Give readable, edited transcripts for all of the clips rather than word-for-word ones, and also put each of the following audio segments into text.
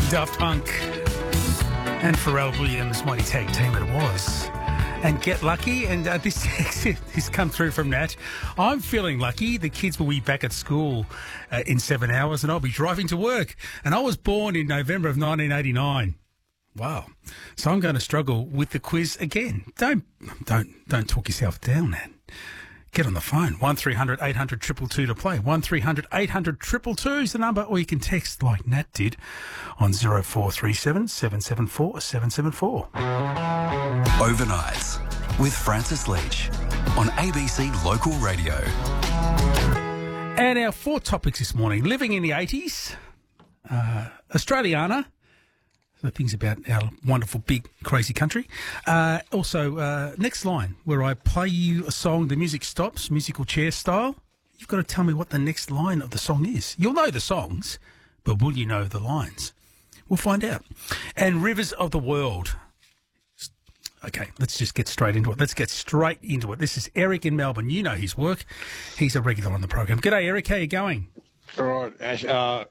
Daft Punk and Pharrell Williams, mighty tag team it was. And Get Lucky, and this text has come through from Nat. I'm feeling lucky. The kids will be back at school in 7 hours and I'll be driving to work. And I was born in November of 1989. Wow. So I'm going to struggle with the quiz again. Don't talk yourself down, Nat. Get on the phone, 1300 800 222 to play. 1300 800 222 is the number, or you can text like Nat did on 0437 774 774. Overnights with Francis Leach on ABC Local Radio. And our four topics this morning: living in the 80s, Australiana, the things about our wonderful, big, crazy country. Also, next line, where I play you a song, the music stops, musical chair style. You've got to tell me what the next line of the song is. You'll know the songs, but will you know the lines? We'll find out. And Rivers of the World. Okay, let's just get straight into it. This is Eric in Melbourne. You know his work. He's a regular on the program. G'day, Eric. How you going? All right, Ash.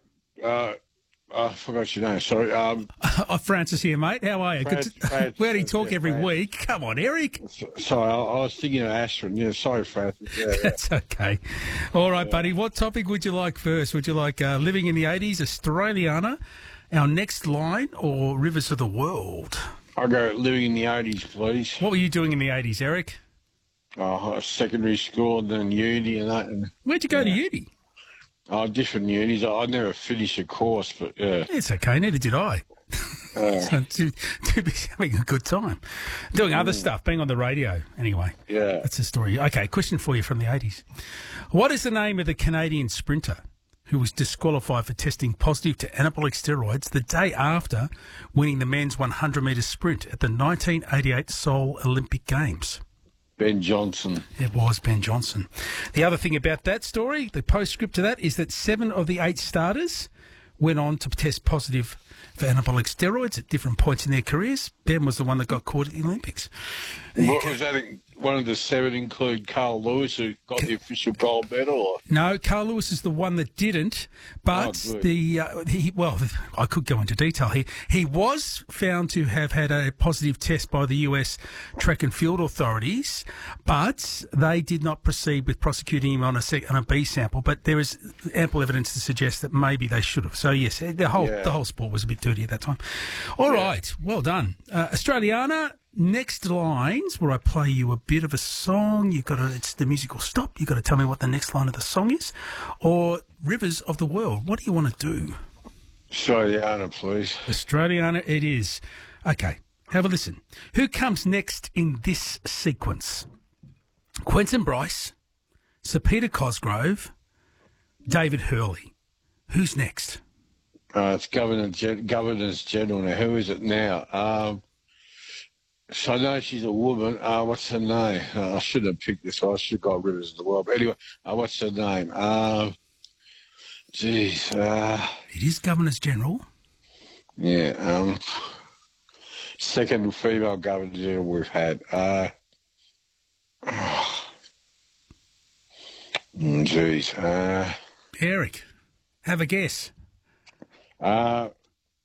I forgot your name. Sorry. Francis here, mate. How are you? Where do you talk every week? Come on, Eric. Sorry, I was thinking of Ashton. Yeah, sorry, Francis. Yeah. That's okay. All right, buddy. What topic would you like first? Would you like living in the 80s, Australiana, our next line, or Rivers of the World? I'll go living in the 80s, please. What were you doing in the 80s, Eric? Secondary school and then uni and that. And, where'd you go to uni? Different unis. I never finished a course, but yeah. It's okay. Neither did I. So too busy having a good time. Doing other stuff, being on the radio. Anyway. Yeah. That's the story. Okay, question for you from the 80s. What is the name of the Canadian sprinter who was disqualified for testing positive to anabolic steroids the day after winning the men's 100-metre sprint at the 1988 Seoul Olympic Games? Ben Johnson. It was Ben Johnson. The other thing about that story, the postscript to that, is that 7 of the 8 starters went on to test positive for anabolic steroids at different points in their careers. Ben was the one that got caught at the Olympics. What was that? One of the 7 include Carl Lewis, who got the official gold medal? Or? No, Carl Lewis is the one that didn't. But I could go into detail here. He was found to have had a positive test by the US track and field authorities, but they did not proceed with prosecuting him on a B sample. But there is ample evidence to suggest that maybe they should have. So yes, the whole sport was a bit dirty at that time. All right, well done, Australiana. Next lines, where I play you a bit of a song. It's the musical stop. You've got to tell me what the next line of the song is. Or Rivers of the World. What do you want to do? Australiana, please. Australiana it is. Okay, have a listen. Who comes next in this sequence? Quentin Bryce, Sir Peter Cosgrove, David Hurley. Who's next? It's Governors General. Now, who is it now? So I know she's a woman. What's her name? I should have picked this. I should have got Rivers of the World. But anyway, what's her name? It is Governors General. Yeah. Second female Governor General we've had. Eric, have a guess.